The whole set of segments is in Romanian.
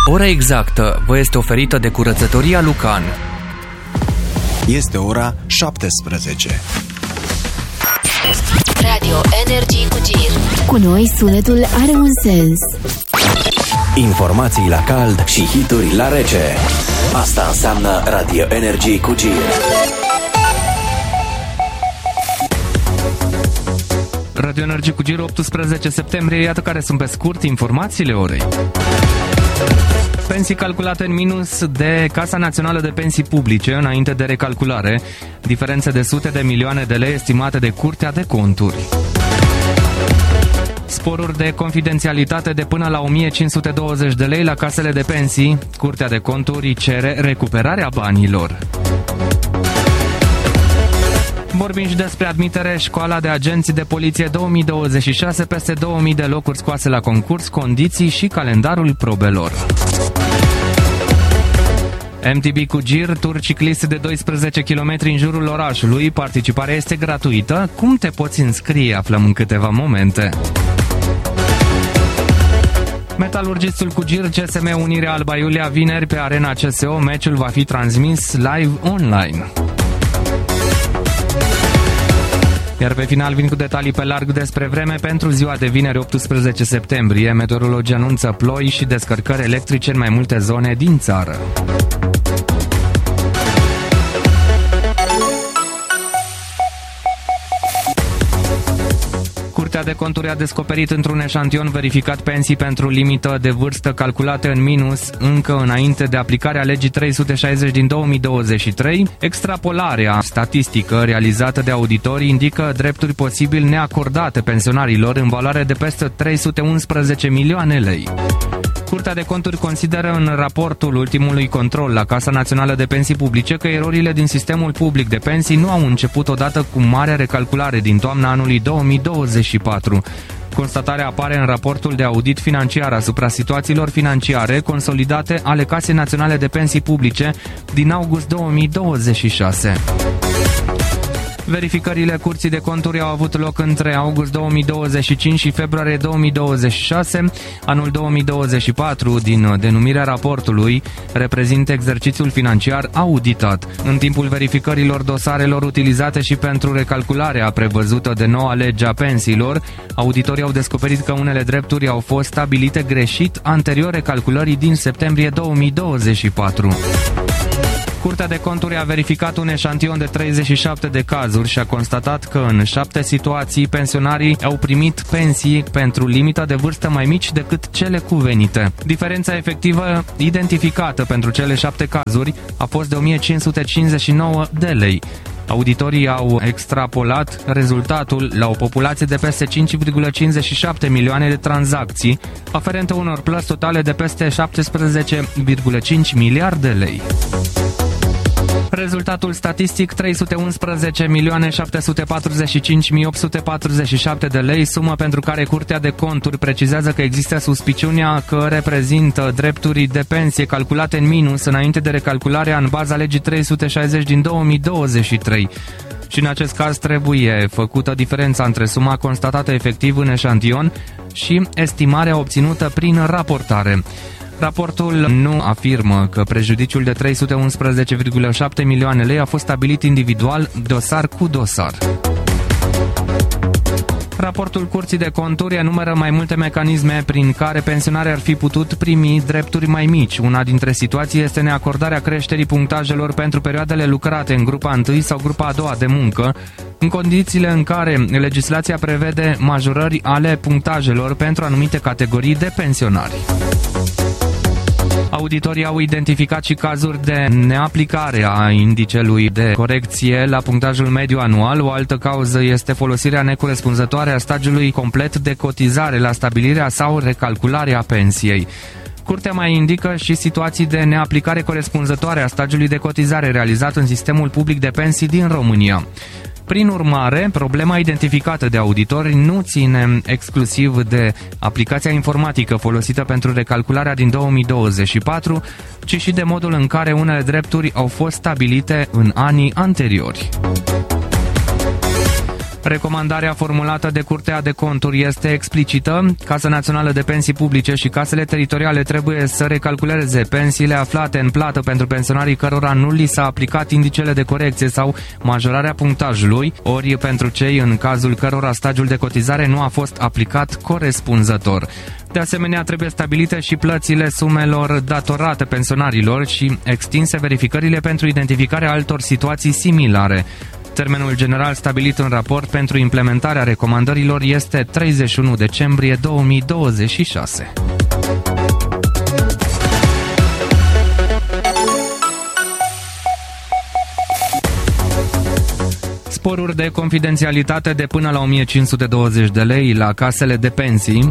Ora exactă vă este oferită de Curățătoria Lucan. Este ora 17. Radio Energy cu Gir. Cu noi sunetul are un sens. Informații la cald și hituri la rece. Asta înseamnă Radio Energy cu Gir. Radio Energy cu Gir, 18 septembrie, iată care sunt pe scurt informațiile orei. Pensii calculate în minus de Casa Națională de Pensii Publice înainte de recalculare, diferențe de sute de milioane de lei estimate de Curtea de Conturi. Sporuri de confidențialitate de până la 1520 de lei la casele de pensii, Curtea de Conturi cere recuperarea banilor. Vorbim și despre admitere Școala de Agenți de Poliție 2026, peste 2000 de locuri scoase la concurs, condiții și calendarul probelor. MTB cu Gir, tur ciclist de 12 km în jurul orașului, participarea este gratuită. Cum te poți înscrie? Aflăm în câteva momente. Metalurgistul cu Gir, CSM Unirea Alba Iulia, vineri pe Arena CSO, meciul va fi transmis live online. Iar pe final vin cu detalii pe larg despre vreme pentru ziua de vineri 18 septembrie. Meteorologii anunță ploi și descărcări electrice în mai multe zone din țară. Curtea de Conturi a descoperit într-un eșantion verificat pensii pentru limită de vârstă calculate în minus încă înainte de aplicarea legii 360 din 2023. Extrapolarea statistică realizată de auditori indică drepturi posibil neacordate pensionarilor în valoare de peste 311 milioane lei. Curtea de Conturi consideră în raportul ultimului control la Casa Națională de Pensii Publice că erorile din sistemul public de pensii nu au început odată cu marea recalculare din toamna anului 2024. Constatarea apare în raportul de audit financiar asupra situațiilor financiare consolidate ale Casei Naționale de Pensii Publice din august 2026. Verificările Curții de Conturi au avut loc între august 2025 și februarie 2026. Anul 2024, din denumirea raportului, reprezintă exercițiul financiar auditat. În timpul verificărilor dosarelor utilizate și pentru recalcularea prevăzută de noua lege a pensiilor, auditorii au descoperit că unele drepturi au fost stabilite greșit anterior recalculării din septembrie 2024. Curtea de Conturi a verificat un eșantion de 37 de cazuri și a constatat că în 7 situații pensionarii au primit pensii pentru limita de vârstă mai mici decât cele cuvenite. Diferența efectivă identificată pentru cele 7 cazuri a fost de 1559 de lei. Auditorii au extrapolat rezultatul la o populație de peste 5,57 milioane de tranzacții, aferente unor plăți totale de peste 17,5 miliarde de lei. Rezultatul statistic 311.745.847 de lei, sumă pentru care Curtea de Conturi precizează că există suspiciunea că reprezintă drepturi de pensie calculate în minus înainte de recalcularea în baza legii 360 din 2023. Și în acest caz trebuie făcută diferența între suma constatată efectiv în eșantion și estimarea obținută prin raportare. Raportul nu afirmă că prejudiciul de 311,7 milioane lei a fost stabilit individual, dosar cu dosar. Raportul Curții de Conturi enumeră mai multe mecanisme prin care pensionarii ar fi putut primi drepturi mai mici. Una dintre situații este neacordarea creșterii punctajelor pentru perioadele lucrate în grupa 1 sau grupa a doua de muncă, în condițiile în care legislația prevede majorări ale punctajelor pentru anumite categorii de pensionari. Auditorii au identificat și cazuri de neaplicare a indicelui de corecție la punctajul mediu anual. O altă cauză este folosirea necorespunzătoare a stagiului complet de cotizare la stabilirea sau recalcularea pensiei. Curtea mai indică și situații de neaplicare corespunzătoare a stagiului de cotizare realizat în sistemul public de pensii din România. Prin urmare, problema identificată de auditori nu ține exclusiv de aplicația informatică folosită pentru recalcularea din 2024, ci și de modul în care unele drepturi au fost stabilite în anii anteriori. Recomandarea formulată de Curtea de Conturi este explicită. Casa Națională de Pensii Publice și casele teritoriale trebuie să recalculeze pensiile aflate în plată pentru pensionarii cărora nu li s-a aplicat indicele de corecție sau majorarea punctajului, ori pentru cei în cazul cărora stagiul de cotizare nu a fost aplicat corespunzător. De asemenea, trebuie stabilite și plățile sumelor datorate pensionarilor și extinse verificările pentru identificarea altor situații similare. Termenul general stabilit în raport pentru implementarea recomandărilor este 31 decembrie 2026. Sporuri de confidențialitate de până la 1520 de lei la casele de pensii.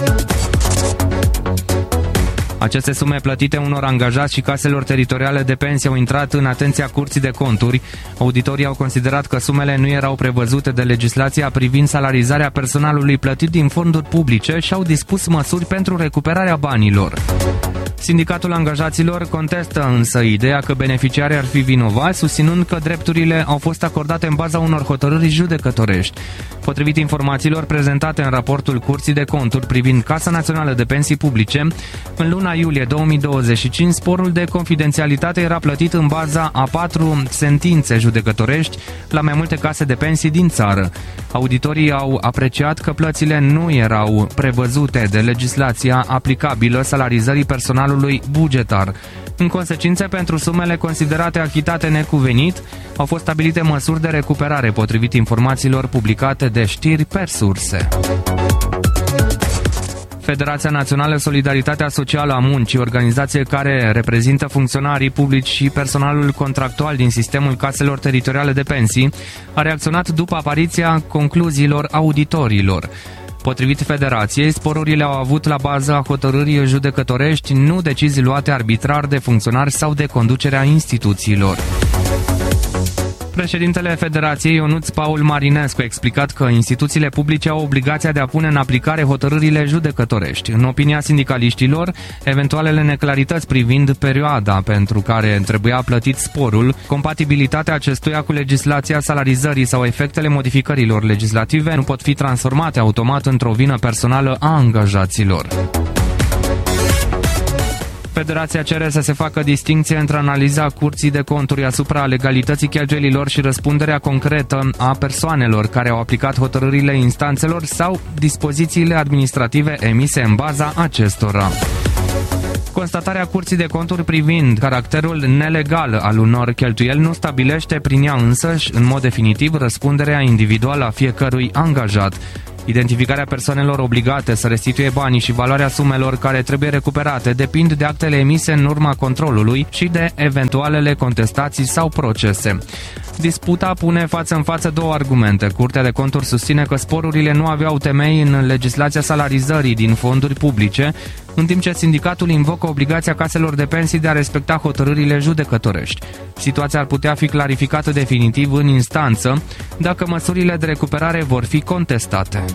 Aceste sume plătite unor angajați și caselor teritoriale de pensii au intrat în atenția Curții de Conturi. Auditorii au considerat că sumele nu erau prevăzute de legislația privind salarizarea personalului plătit din fonduri publice și au dispus măsuri pentru recuperarea banilor. Sindicatul angajaților contestă însă ideea că beneficiarii ar fi vinovați, susținând că drepturile au fost acordate în baza unor hotărâri judecătorești. Potrivit informațiilor prezentate în raportul Curții de Conturi privind Casa Națională de Pensii Publice, în luna iulie 2025, sporul de confidențialitate era plătit în baza a 4 sentințe judecătorești la mai multe case de pensii din țară. Auditorii au apreciat că plățile nu erau prevăzute de legislația aplicabilă salarizării personalului bugetar. În consecință, pentru sumele considerate achitate necuvenit, au fost stabilite măsuri de recuperare, potrivit informațiilor publicate de Știri per Surse. Federația Națională Solidaritatea Socială a Muncii, organizație care reprezintă funcționarii publici și personalul contractual din sistemul caselor teritoriale de pensii, a reacționat după apariția concluziilor auditorilor. Potrivit federației, sporurile au avut la bază hotărârii judecătorești, nu decizii luate arbitrar de funcționari sau de conducerea instituțiilor. Președintele Federației, Ionuț Paul Marinescu, a explicat că instituțiile publice au obligația de a pune în aplicare hotărârile judecătorești. În opinia sindicaliștilor, eventualele neclarități privind perioada pentru care trebuia plătit sporul, compatibilitatea acestuia cu legislația salarizării sau efectele modificărilor legislative nu pot fi transformate automat într-o vină personală a angajaților. Federația cere să se facă distincție între analiza Curții de Conturi asupra legalității cheltuielilor și răspunderea concretă a persoanelor care au aplicat hotărârile instanțelor sau dispozițiile administrative emise în baza acestora. Constatarea Curții de Conturi privind caracterul nelegal al unor cheltuieli nu stabilește prin ea însăși, în mod definitiv, răspunderea individuală a fiecărui angajat. Identificarea persoanelor obligate să restituie banii și valoarea sumelor care trebuie recuperate depind de actele emise în urma controlului și de eventualele contestații sau procese. Disputa pune față în față două argumente. Curtea de Conturi susține că sporurile nu aveau temei în legislația salarizării din fonduri publice, în timp ce sindicatul invocă obligația caselor de pensii de a respecta hotărârile judecătorești. Situația ar putea fi clarificată definitiv în instanță dacă măsurile de recuperare vor fi contestate.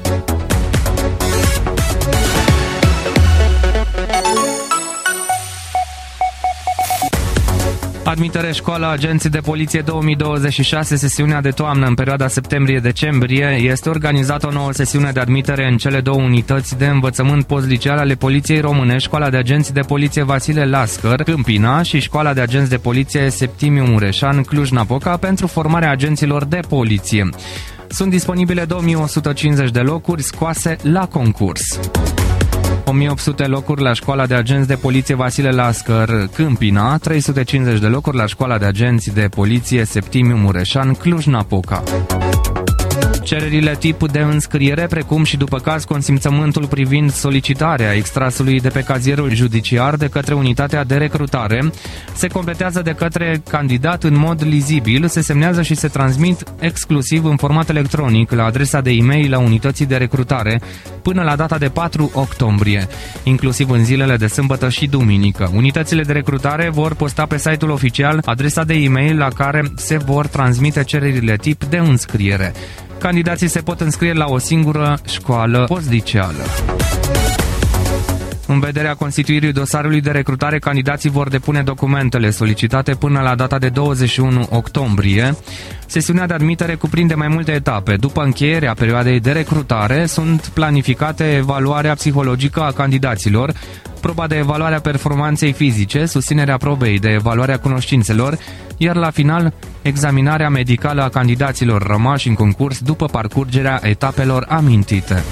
Admitere Școala Agenții de Poliție 2026, sesiunea de toamnă în perioada septembrie-decembrie. Este organizată o nouă sesiune de admitere în cele două unități de învățământ postliceal ale Poliției Române, Școala de Agenți de Poliție Vasile Lascăr, Câmpina și Școala de Agenți de Poliție Septimiu Mureșan, Cluj-Napoca, pentru formarea agenților de poliție. Sunt disponibile 2150 de locuri scoase la concurs. 1800 locuri la Școala de Agenți de Poliție Vasile Lascăr, Câmpina, 350 de locuri la Școala de Agenți de Poliție Septimiu Mureșan, Cluj-Napoca. Cererile tip de înscriere, precum și după caz consimțământul privind solicitarea extrasului de pe cazierul judiciar de către unitatea de recrutare, se completează de către candidat în mod lizibil, se semnează și se transmit exclusiv în format electronic la adresa de e-mail a unității de recrutare până la data de 4 octombrie, inclusiv în zilele de sâmbătă și duminică. Unitățile de recrutare vor posta pe site-ul oficial adresa de e-mail la care se vor transmite cererile tip de înscriere. Candidații se pot înscrie la o singură școală postliceală. În vederea constituirii dosarului de recrutare, candidații vor depune documentele solicitate până la data de 21 octombrie. Sesiunea de admitere cuprinde mai multe etape. După încheierea perioadei de recrutare, sunt planificate evaluarea psihologică a candidaților, proba de evaluare a performanței fizice, susținerea probei de evaluare a cunoștințelor, iar la final, examinarea medicală a candidaților rămași în concurs după parcurgerea etapelor amintite.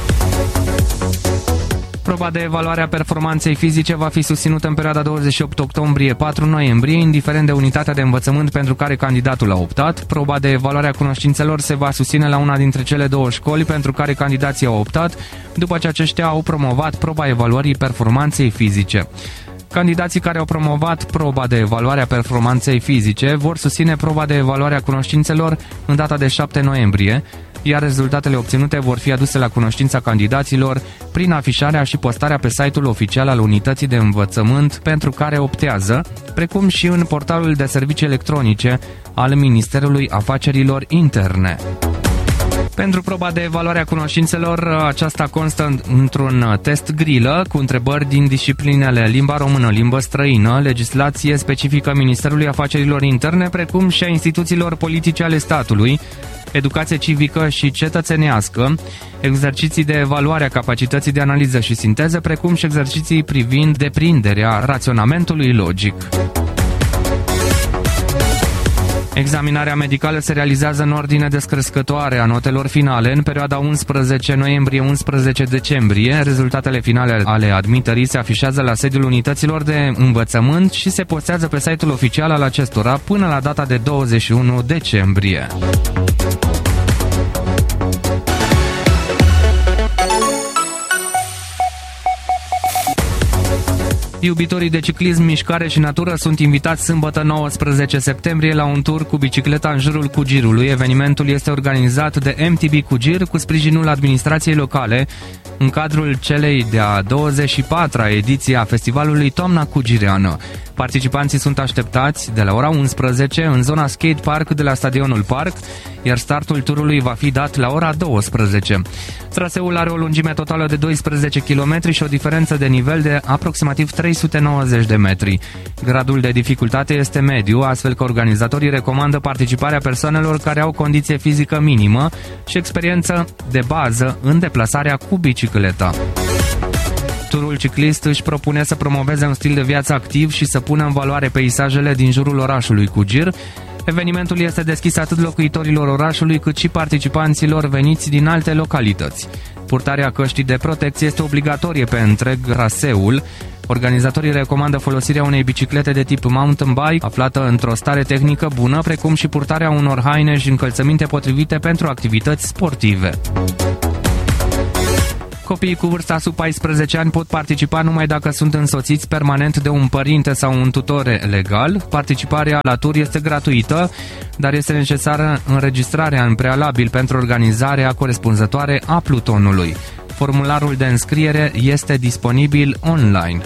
Proba de evaluare a performanței fizice va fi susținută în perioada 28 octombrie-4 noiembrie, indiferent de unitatea de învățământ pentru care candidatul a optat. Proba de evaluare a cunoștințelor se va susține la una dintre cele două școli pentru care candidații au optat, după ce aceștia au promovat proba evaluării performanței fizice. Candidații care au promovat proba de evaluare a performanței fizice vor susține proba de evaluare a cunoștințelor în data de 7 noiembrie, iar rezultatele obținute vor fi aduse la cunoștința candidaților prin afișarea și postarea pe site-ul oficial al unității de învățământ pentru care optează, precum și în portalul de servicii electronice al Ministerului Afacerilor Interne. Pentru proba de evaluare a cunoștințelor, aceasta constă într-un test grilă cu întrebări din disciplinele limba română, limbă străină, legislație specifică Ministerului Afacerilor Interne, precum și a instituțiilor politice ale statului, educație civică și cetățenească, exerciții de evaluare a capacității de analiză și sinteză, precum și exerciții privind deprinderea raționamentului logic. Examinarea medicală se realizează în ordine descrescătoare a notelor finale în perioada 11 noiembrie-11 decembrie. Rezultatele finale ale admiterii se afișează la sediul unităților de învățământ și se postează pe site-ul oficial al acestora până la data de 21 decembrie. Iubitorii de ciclism, mișcare și natură sunt invitați sâmbătă 19 septembrie la un tur cu bicicleta în jurul Cugirului. Evenimentul este organizat de MTB Cugir cu sprijinul administrației locale în cadrul celei de-a 24-a ediție a festivalului Toamna Cugireană. Participanții sunt așteptați de la ora 11 în zona skate park de la stadionul Parc, iar startul turului va fi dat la ora 12. Traseul are o lungime totală de 12 km și o diferență de nivel de aproximativ 390 de metri. Gradul de dificultate este mediu, astfel că organizatorii recomandă participarea persoanelor care au condiție fizică minimă și experiență de bază în deplasarea cu bicicleta. Turul ciclist își propune să promoveze un stil de viață activ și să pună în valoare peisajele din jurul orașului Cugir. Evenimentul este deschis atât locuitorilor orașului cât și participanților veniți din alte localități. Purtarea căștii de protecție este obligatorie pe întreg traseul. Organizatorii recomandă folosirea unei biciclete de tip mountain bike aflată într-o stare tehnică bună, precum și purtarea unor haine și încălțăminte potrivite pentru activități sportive. Copiii cu vârsta sub 14 ani pot participa numai dacă sunt însoțiți permanent de un părinte sau un tutore legal. Participarea la tur este gratuită, dar este necesară înregistrarea în prealabil pentru organizarea corespunzătoare a plutonului. Formularul de înscriere este disponibil online.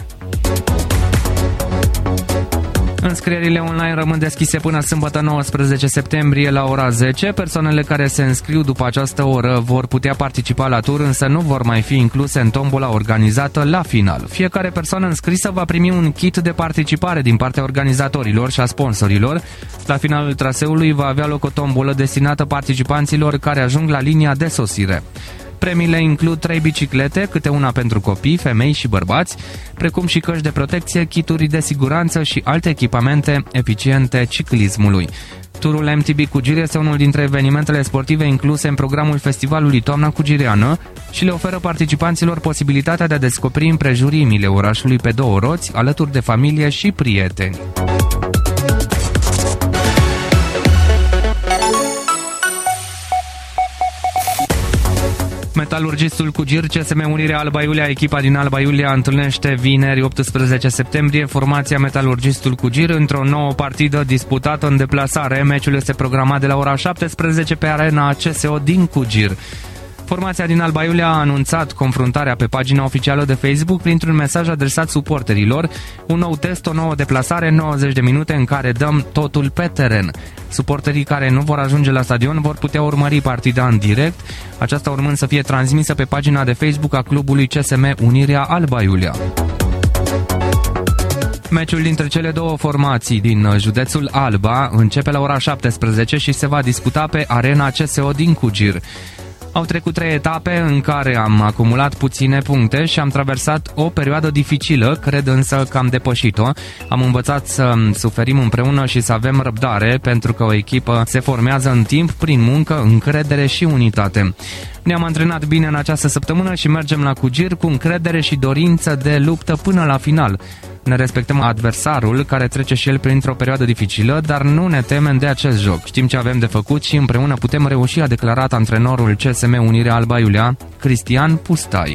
Înscrierile online rămân deschise până sâmbătă 19 septembrie la ora 10. Persoanele care se înscriu după această oră vor putea participa la tur, însă nu vor mai fi incluse în tombola organizată la final. Fiecare persoană înscrisă va primi un kit de participare din partea organizatorilor și a sponsorilor. La finalul traseului va avea loc o tombolă destinată participanților care ajung la linia de sosire. Premiile includ 3 biciclete, câte una pentru copii, femei și bărbați, precum și căști de protecție, kituri de siguranță și alte echipamente eficiente ciclismului. Turul MTB Cugir este unul dintre evenimentele sportive incluse în programul festivalului Toamna Cugireană și le oferă participanților posibilitatea de a descoperi împrejurimile orașului pe două roți, alături de familie și prieteni. Metalurgistul Cugir, CSM Unirea Alba Iulia, echipa din Alba Iulia întâlnește vineri 18 septembrie formația Metalurgistul Cugir într-o nouă partidă disputată în deplasare. Meciul este programat de la ora 17 pe arena CSO din Cugir. Formația din Alba Iulia a anunțat confruntarea pe pagina oficială de Facebook printr-un mesaj adresat suporterilor. Un nou test, o nouă deplasare, 90 de minute în care dăm totul pe teren. Suporterii care nu vor ajunge la stadion vor putea urmări partida în direct, aceasta urmând să fie transmisă pe pagina de Facebook a clubului CSM Unirea Alba Iulia. Meciul dintre cele două formații din județul Alba începe la ora 17 și se va disputa pe Arena CSO din Cugir. Au trecut 3 etape în care am acumulat puține puncte și am traversat o perioadă dificilă, cred însă că am depășit-o. Am învățat să suferim împreună și să avem răbdare, pentru că o echipă se formează în timp prin muncă, încredere și unitate. Ne-am antrenat bine în această săptămână și mergem la Cugir cu încredere și dorință de luptă până la final. Ne respectăm adversarul, care trece și el printr-o perioadă dificilă, dar nu ne temem de acest joc. Știm ce avem de făcut și împreună putem reuși, a declarat antrenorul CSM Unirea Alba Iulia, Cristian Pustai.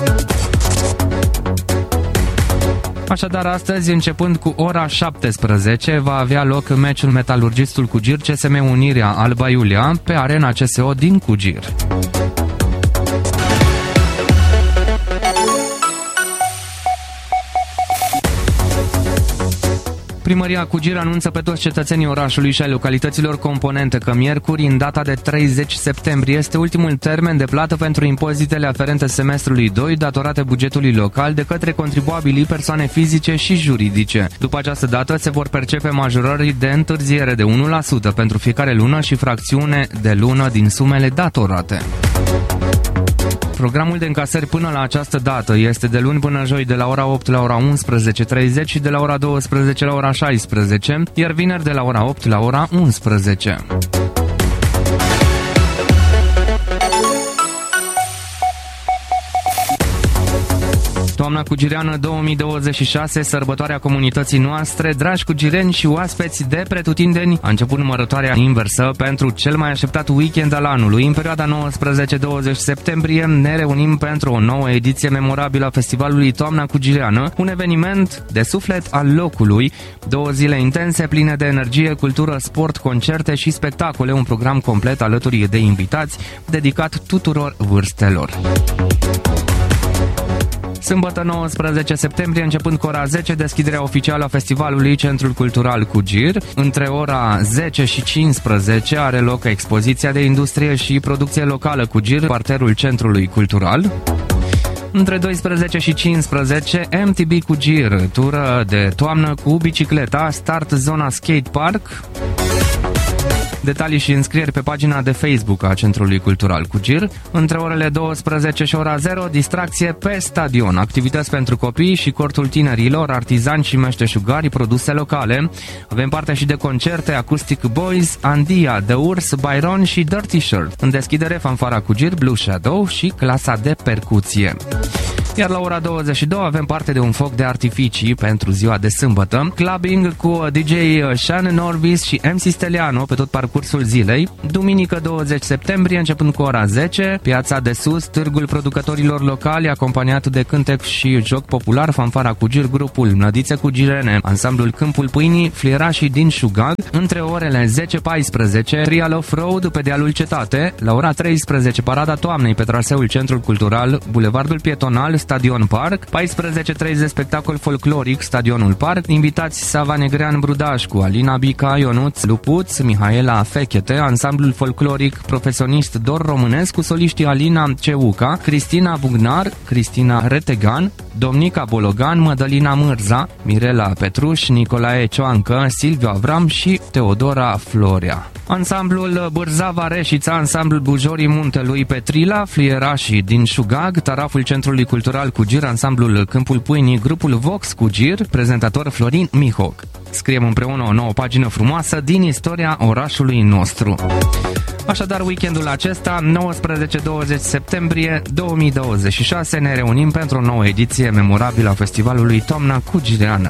Așadar, astăzi, începând cu ora 17, va avea loc meciul Metalurgistul Cugir CSM Unirea Alba Iulia pe Arena CSO din Cugir. Primăria Cugir anunță pe toți cetățenii orașului și ai localităților componente că miercuri, în data de 30 septembrie, este ultimul termen de plată pentru impozitele aferente semestrului 2 datorate bugetului local de către contribuabilii persoane fizice și juridice. După această dată se vor percepe majorări de întârziere de 1% pentru fiecare lună și fracțiune de lună din sumele datorate. Programul de încasări până la această dată este de luni până joi de la ora 8 la ora 11:30 și de la ora 12 la ora 16, iar vineri de la ora 8 la ora 11. Toamna Cugireană 2026, sărbătoarea comunității noastre, dragi cugireni și oaspeți de pretutindeni, a început numărătoarea inversă pentru cel mai așteptat weekend al anului. În perioada 19-20 septembrie ne reunim pentru o nouă ediție memorabilă a festivalului Toamna Cugireană, un eveniment de suflet al locului, 2 zile intense, pline de energie, cultură, sport, concerte și spectacole, un program complet alături de invitați, dedicat tuturor vârstelor. Sâmbătă 19 septembrie, începând cu ora 10, deschiderea oficială a festivalului Centrul Cultural Cugir. Între ora 10 și 15 are loc expoziția de industrie și producție locală Cugir, parterul Centrului Cultural. Între 12 și 15, MTB Cugir, tură de toamnă cu bicicleta, start zona skate park. Detalii și înscrieri pe pagina de Facebook a Centrului Cultural Cugir. Între orele 12 și ora 0, distracție pe stadion, activități pentru copii și cortul tinerilor, artizani și meșteșugari, produse locale. Avem parte și de concerte Acoustic Boys, Andia, The Urs, Byron și Dirty Shirt. În deschidere, fanfara Cugir, Blue Shadow și clasa de percuție. Iar la ora 22 avem parte de un foc de artificii pentru ziua de sâmbătă, clubbing cu DJ Shannon Norvis și MC Steliano pe tot parcursul zilei. Duminică 20 septembrie, începând cu ora 10, Piața de Sus, târgul producătorilor locali, acompaniat de cântec și joc popular, fanfara Cugir, grupul Mlădițe Cugirene, ansamblul Câmpul Pâinii, flierașii din Șugag. Între orele 10-14, Trial Off-Road pe dealul Cetate. La ora 13, parada toamnei pe traseul Centrul Cultural, Bulevardul Pietonal, Stadion Park. 14:30, spectacol folcloric, Stadionul Park. Invitați Sava Negrean Brudașcu, Alina Bica, Ionuț Lupuț, Mihaela Fechete, ansamblul folcloric profesionist Dor Românesc cu soliștii Alina Ceuca, Cristina Bugnar, Cristina Retegan, Domnica Bologan, Mădălina Mârza, Mirela Petruș, Nicolae Cioancă, Silviu Avram și Teodora Florea. Ansamblul Bârzava Reșița, ansamblul Bujorii Muntelui Petrila, flierașii din Șugag, taraful Centrului Cultural Cugir, ansamblul Câmpul Pâinii, grupul Vox Cugir, prezentator Florin Mihoc. Scriem împreună o nouă pagină frumoasă din istoria orașului nostru. Așadar, weekendul acesta, 19-20 septembrie 2026, ne reunim pentru o nouă ediție memorabilă a festivalului Toamna Cugireană.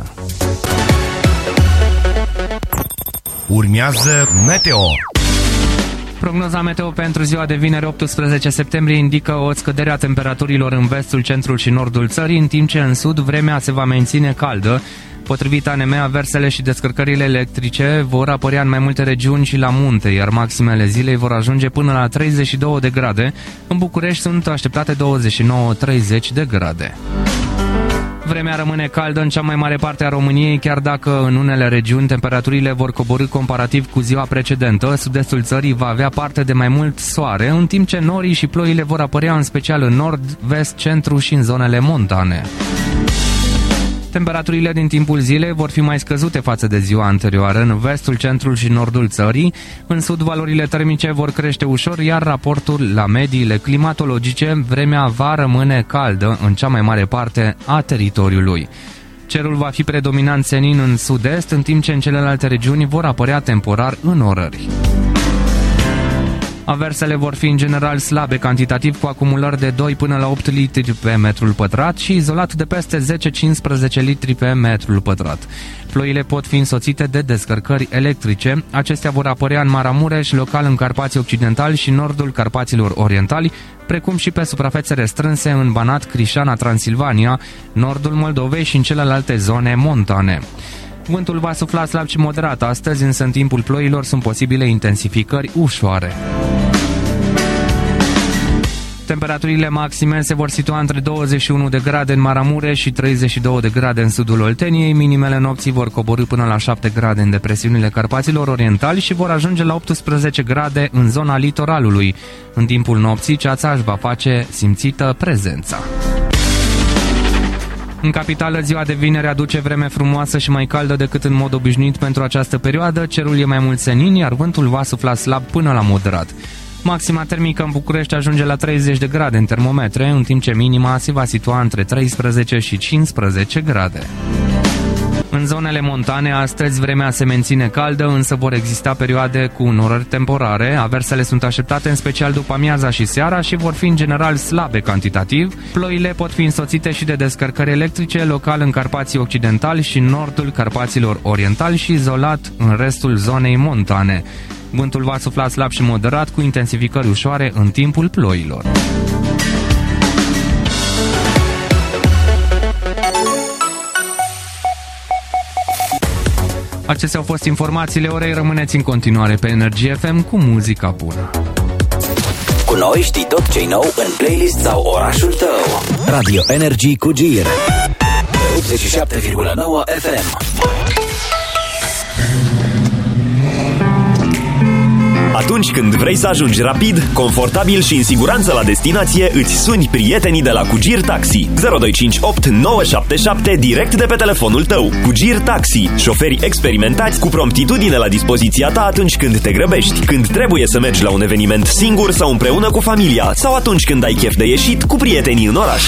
Urmează Meteo. Prognoza meteo pentru ziua de vineri 18 septembrie indică o scădere a temperaturilor în vestul, centrul și nordul țării, în timp ce în sud vremea se va menține caldă. Potrivit ANM, aversele și descărcările electrice vor apărea în mai multe regiuni și la munte, iar maximele zilei vor ajunge până la 32 de grade. În București sunt așteptate 29-30 de grade. Vremea rămâne caldă în cea mai mare parte a României, chiar dacă în unele regiuni temperaturile vor coborî comparativ cu ziua precedentă. Sud-estul țării va avea parte de mai mult soare, în timp ce norii și ploile vor apărea în special în nord, vest, centru și în zonele montane. Temperaturile din timpul zilei vor fi mai scăzute față de ziua anterioară în vestul, centrul și nordul țării. În sud, valorile termice vor crește ușor, iar raportul la mediile climatologice, vremea va rămâne caldă în cea mai mare parte a teritoriului. Cerul va fi predominant senin în sud-est, în timp ce în celelalte regiuni vor apărea temporar înnorări. Aversele vor fi în general slabe cantitativ, cu acumulări de 2 până la 8 litri pe metrul pătrat și izolat de peste 10-15 litri pe metrul pătrat. Ploile pot fi însoțite de descărcări electrice. Acestea vor apărea în Maramureș, local în Carpații Occidentali și nordul Carpaților Orientali, precum și pe suprafețe restrânse în Banat, Crișana, Transilvania, nordul Moldovei și în celelalte zone montane. Vântul va sufla slab și moderat astăzi, însă în timpul ploilor sunt posibile intensificări ușoare. Temperaturile maxime se vor situa între 21 de grade în Maramureș și 32 de grade în sudul Olteniei. Minimele nopții vor coborî până la 7 grade în depresiunile Carpaților Orientali și vor ajunge la 18 grade în zona litoralului. În timpul nopții, ceața își va face simțită prezența. În capitală, ziua de vineri aduce vreme frumoasă și mai caldă decât în mod obișnuit pentru această perioadă. Cerul e mai mult senin, iar vântul va sufla slab până la moderat. Maxima termică în București ajunge la 30 de grade în termometre, în timp ce minima se va situa între 13 și 15 grade. În zonele montane, astăzi vremea se menține caldă, însă vor exista perioade cu înnorări temporare. Aversele sunt așteptate în special după amiaza și seara și vor fi în general slabe cantitativ. Ploile pot fi însoțite și de descărcări electrice, local în Carpații Occidentali și în nordul Carpaților Orientali și izolat în restul zonei montane. Vântul va sufla slab și moderat, cu intensificări ușoare în timpul ploilor. Acestea au fost informațiile orei. Rămâneți în continuare pe Energie FM cu muzica bună. Cu noi știi tot ce-i nou în playlist sau orașul tău. Radio Energy cu Gir 87,9 FM. Atunci când vrei să ajungi rapid, confortabil și în siguranță la destinație, îți suni prietenii de la Cugir Taxi. 0258 977 direct de pe telefonul tău. Cugir Taxi, șoferi experimentați cu promptitudine la dispoziția ta atunci când te grăbești, când trebuie să mergi la un eveniment singur sau împreună cu familia, sau atunci când ai chef de ieșit cu prietenii în oraș.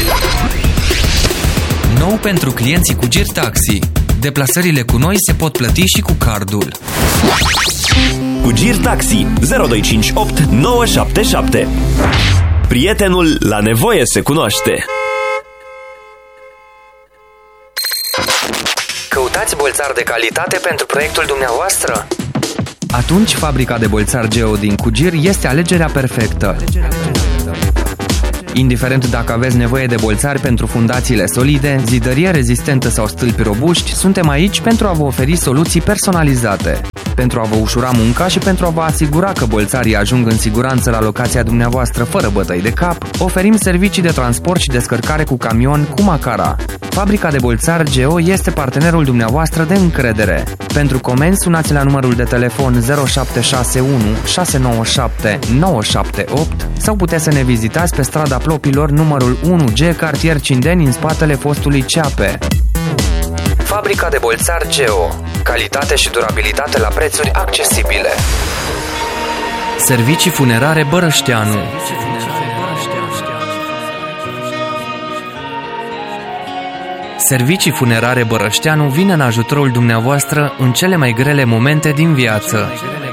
Nou pentru clienții Cugir Taxi. Deplasările cu noi se pot plăti și cu cardul. Cugir Taxi 0258 977. Prietenul la nevoie se cunoaște. Căutați bolțari de calitate pentru proiectul dumneavoastră? Atunci fabrica de bolțari Geo din Cugir este alegerea perfectă. Indiferent dacă aveți nevoie de bolțari pentru fundațiile solide, zidărie rezistentă sau stâlpi robuști, suntem aici pentru a vă oferi soluții personalizate. Pentru a vă ușura munca și pentru a vă asigura că bolțarii ajung în siguranță la locația dumneavoastră fără bătăi de cap, oferim servicii de transport și descărcare cu camion cu Macara. Fabrica de bolțari Geo este partenerul dumneavoastră de încredere. Pentru comenzi, sunați la numărul de telefon 0761 697 978 sau puteți să ne vizitați pe strada Plopilor, numărul 1G, cartier Cindeni, în spatele fostului Ceape. Fabrica de bolțari Geo. Calitate și durabilitate la prețuri accesibile. Servicii funerare Bărășteanu. Servicii funerare Bărășteanu vine în ajutorul dumneavoastră în cele mai grele momente din viață.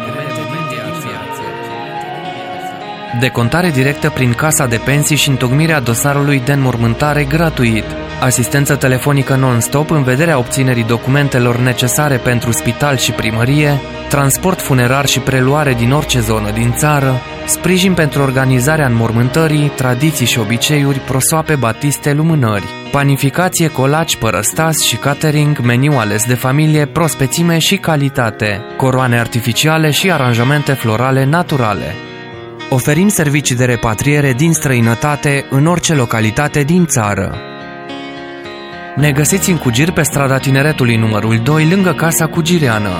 Decontare directă prin casa de pensii și întocmirea dosarului de înmormântare gratuit. Asistență telefonică non-stop în vederea obținerii documentelor necesare pentru spital și primărie, transport funerar și preluare din orice zonă din țară, sprijin pentru organizarea înmormântării, tradiții și obiceiuri, prosoape, batiste, lumânări, panificație, colaci, părăstas și catering, meniu ales de familie, prospețime și calitate, coroane artificiale și aranjamente florale naturale. Oferim servicii de repatriere din străinătate în orice localitate din țară. Ne găsiți în Cugir pe strada Tineretului numărul 2, lângă Casa Cugireană.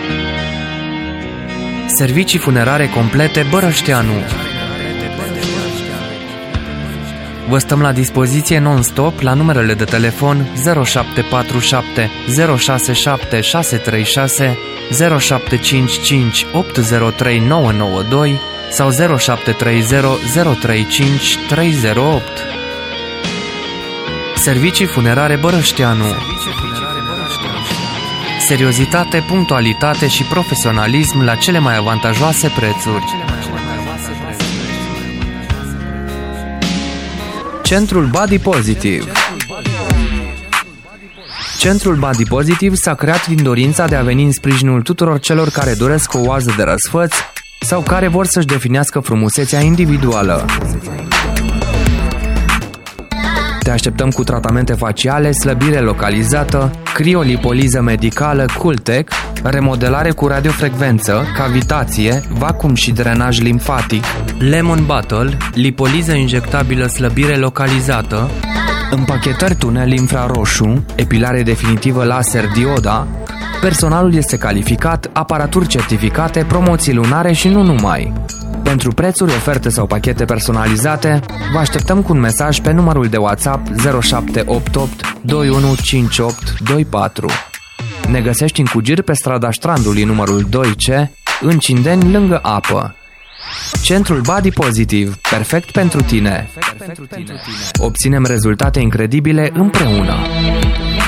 Servicii funerare complete Bărășteanu. Vă stăm la dispoziție non-stop la numerele de telefon 0747 067 636, 0755 803 992 sau 0730 035 308. Servicii funerare Bărășteanu. Seriozitate, punctualitate și profesionalism la cele mai avantajoase prețuri. Centrul Body Positive. Centrul Body Positive s-a creat din dorința de a veni în sprijinul tuturor celor care doresc o oază de răsfăț sau care vor să-și definească frumusețea individuală. Te așteptăm cu tratamente faciale, slăbire localizată, criolipoliză medicală Cooltech, remodelare cu radiofrecvență, cavitație, vacuum și drenaj limfatic, Lemon Bottle, lipoliză injectabilă slăbire localizată, împachetări tunel infraroșu, epilare definitivă laser dioda. Personalul este calificat, aparaturi certificate, promoții lunare și nu numai. Pentru prețuri, oferte sau pachete personalizate, vă așteptăm cu un mesaj pe numărul de WhatsApp 0788 215824. Ne găsești în Cugir pe strada Strandului numărul 2C, în Cindeni, lângă apă. Centrul Body Positive, perfect pentru tine. Obținem rezultate incredibile împreună.